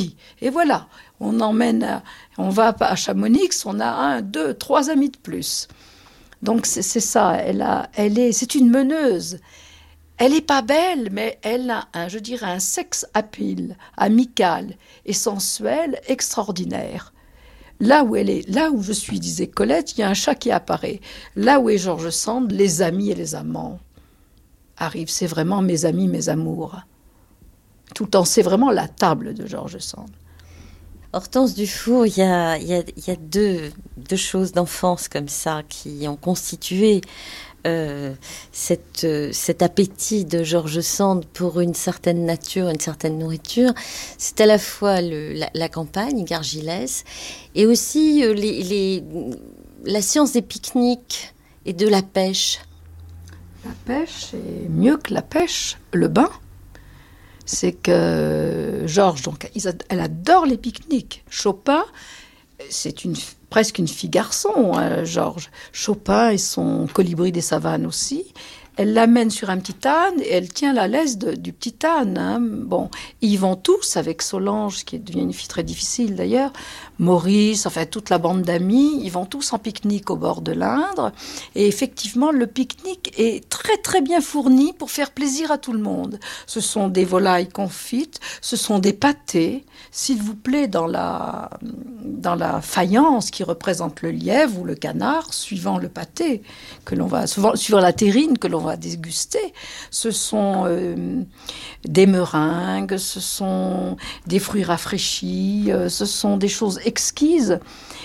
amis. Et voilà, on va à Chamonix, on a 1, 2, 3 amis de plus. Donc c'est ça, c'est une meneuse. Elle n'est pas belle, mais elle a un sex appeal amical et sensuel extraordinaire. Là où je suis, disait Colette, il y a un chat qui apparaît. Là où est George Sand, les amis et les amants arrivent. C'est vraiment mes amis, mes amours. Tout le temps, c'est vraiment la table de George Sand. Hortense Dufour, il y a deux choses d'enfance comme ça qui ont constitué cet appétit de George Sand pour une certaine nature, une certaine nourriture. C'est à la fois la campagne, Gargilès, et aussi la science des pique-niques et de la pêche. La pêche est mieux que la pêche, le bain. C'est que Georges, elle adore les pique-niques. Chopin, c'est presque une fille garçon, hein, Georges. Chopin et son colibri des savanes aussi. Elle l'amène sur un petit âne et elle tient la laisse du petit âne. Hein. Bon, ils vont tous avec Solange, qui devient une fille très difficile d'ailleurs, Maurice, enfin toute la bande d'amis, ils vont tous en pique-nique au bord de l'Indre. Et effectivement, le pique-nique est très très bien fourni pour faire plaisir à tout le monde. Ce sont des volailles confites, ce sont des pâtés. S'il vous plaît, dans la faïence qui représente le lièvre ou le canard, suivant le pâté que l'on va, suivant la terrine que l'on va déguster, ce sont des meringues, ce sont des fruits rafraîchis, ce sont des choses exquises,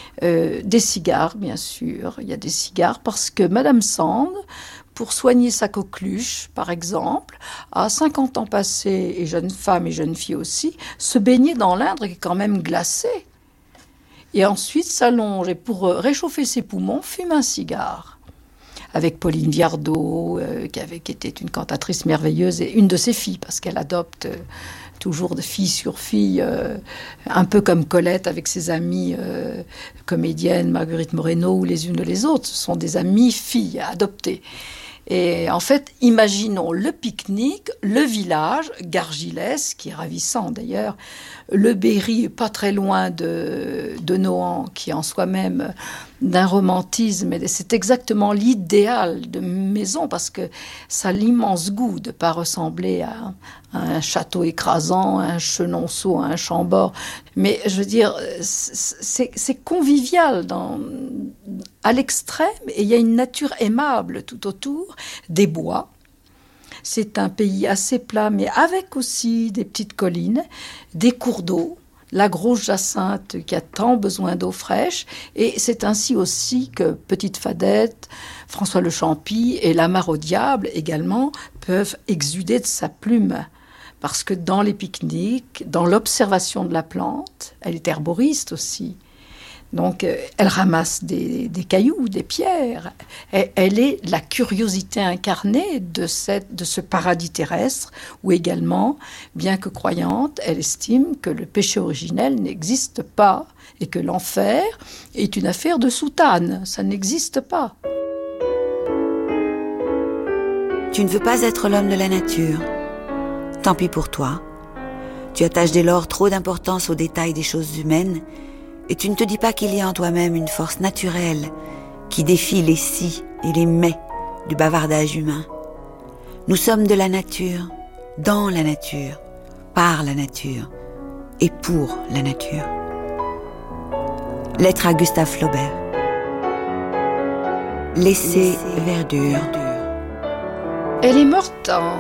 des cigares bien sûr, il y a des cigares parce que Madame Sand, pour soigner sa coqueluche par exemple, à 50 ans passés, et jeune femme et jeune fille aussi, se baignait dans l'Indre qui est quand même glacé, et ensuite s'allonge et pour réchauffer ses poumons fume un cigare. Avec Pauline Viardot, qui était une cantatrice merveilleuse, et une de ses filles, parce qu'elle adopte toujours de fille sur fille, un peu comme Colette avec ses amies comédiennes, Marguerite Moreno ou les unes les autres. Ce sont des amies filles adoptées. Et en fait, imaginons le pique-nique, le village, Gargilès, qui est ravissant d'ailleurs, le Berry, pas très loin de Nohant, qui est en soi-même d'un romantisme, et c'est exactement l'idéal de maison, parce que ça a l'immense goût de ne pas ressembler à un château écrasant, à un Chenonceau, à un Chambord. Mais je veux dire, c'est convivial à l'extrême, et il y a une nature aimable tout autour, des bois. C'est un pays assez plat, mais avec aussi des petites collines, des cours d'eau, la grosse Jacinthe qui a tant besoin d'eau fraîche. Et c'est ainsi aussi que Petite Fadette, François Le Champy et la Mare au Diable également peuvent exuder de sa plume. Parce que dans les pique-niques, dans l'observation de la plante, elle est herboriste aussi. Donc, elle ramasse des cailloux, des pierres. Elle est la curiosité incarnée de ce paradis terrestre, où également, bien que croyante, elle estime que le péché originel n'existe pas et que l'enfer est une affaire de soutane. Ça n'existe pas. Tu ne veux pas être l'homme de la nature. Tant pis pour toi. Tu attaches dès lors trop d'importance aux détails des choses humaines, et tu ne te dis pas qu'il y a en toi-même une force naturelle qui défie les si et les mais du bavardage humain. Nous sommes de la nature, dans la nature, par la nature et pour la nature. Lettre à Gustave Flaubert. Laissez verdure. Elle est morte en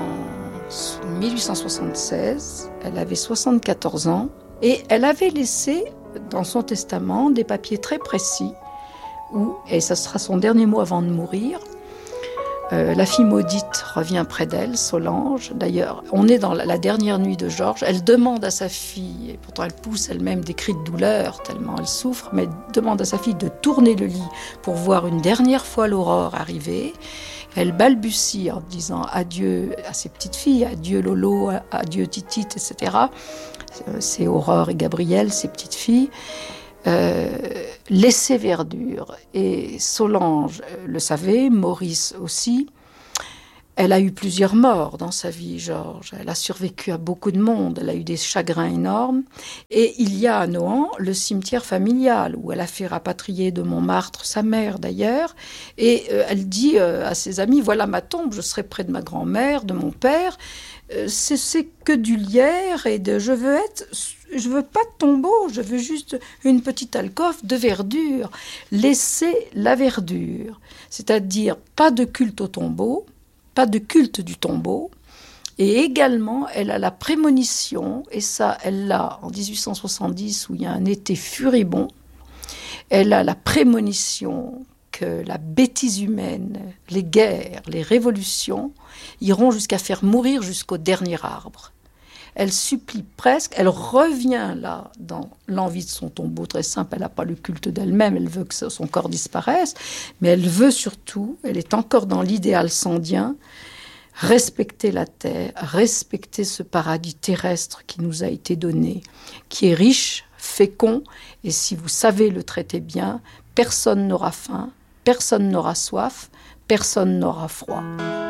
1876, elle avait 74 ans, et elle avait laissé dans son testament des papiers très précis, et ça sera son dernier mot avant de mourir, la fille maudite revient près d'elle, Solange. D'ailleurs, on est dans la dernière nuit de Georges, elle demande à sa fille, et pourtant elle pousse elle-même des cris de douleur tellement elle souffre, mais elle demande à sa fille de tourner le lit pour voir une dernière fois l'aurore arriver. Elle balbutie en disant adieu à ses petites filles, adieu Lolo, adieu Titite, etc. C'est Aurore et Gabrielle, ses petites filles. Laissez verdure. Et Solange le savait, Maurice aussi. Elle a eu plusieurs morts dans sa vie, Georges. Elle a survécu à beaucoup de monde. Elle a eu des chagrins énormes. Et il y a à Nohant le cimetière familial où elle a fait rapatrier de Montmartre sa mère d'ailleurs. Et elle dit à ses amis, voilà ma tombe, je serai près de ma grand-mère, de mon père. C'est que du lierre et je veux pas de tombeau, je veux juste une petite alcôve de verdure. Laissez la verdure. C'est-à-dire pas de culte au tombeau, pas de culte du tombeau, et également elle a la prémonition, et ça elle l'a en 1870 où il y a un été furibond, elle a la prémonition que la bêtise humaine, les guerres, les révolutions iront jusqu'à faire mourir jusqu'au dernier arbre. Elle supplie presque, elle revient là dans l'envie de son tombeau très simple, elle n'a pas le culte d'elle-même, elle veut que son corps disparaisse, mais elle veut surtout, elle est encore dans l'idéal sandien, respecter la terre, respecter ce paradis terrestre qui nous a été donné, qui est riche, fécond, et si vous savez le traiter bien, personne n'aura faim, personne n'aura soif, personne n'aura froid.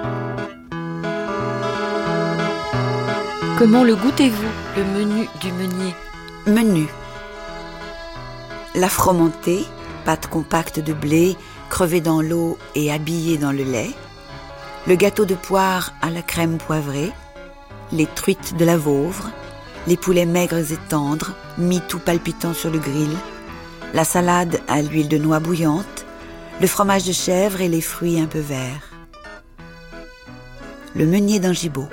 Comment le goûtez-vous, le menu du meunier ? Menu. La fromentée, pâte compacte de blé, crevée dans l'eau et habillée dans le lait. Le gâteau de poire à la crème poivrée. Les truites de la Vauvre. Les poulets maigres et tendres, mis tout palpitant sur le grill. La salade à l'huile de noix bouillante. Le fromage de chèvre et les fruits un peu verts. Le meunier d'Angibault.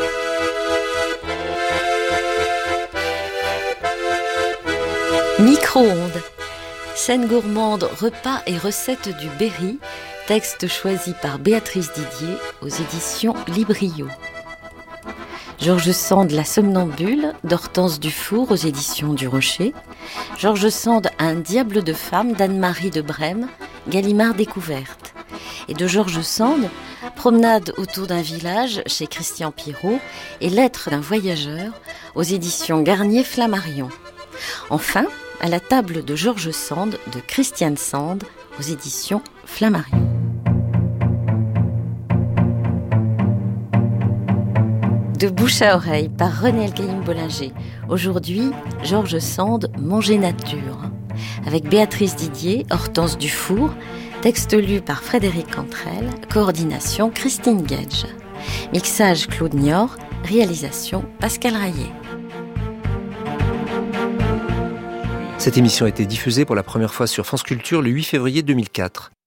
Micro-ondes. Scène gourmande, repas et recettes du Berry. Texte choisi par Béatrice Didier aux éditions Librio. George Sand, La somnambule, d'Hortense Dufour aux éditions du Rocher. George Sand, Un diable de femme, d'Anne-Marie de Brême, Gallimard Découverte. Et de George Sand, Promenade autour d'un village chez Christian Pirot et Lettres d'un voyageur aux éditions Garnier-Flammarion. Enfin, À la table de George Sand de Christiane Sand aux éditions Flammarion. De bouche à oreille par René Elkaïm-Bollinger. Aujourd'hui, George Sand, Manger nature. Avec Béatrice Didier, Hortense Dufour, texte lu par Frédéric Cantrel, coordination Christine Gage. Mixage Claude Niort, réalisation Pascal Rayet. Cette émission a été diffusée pour la première fois sur France Culture le 8 février 2004.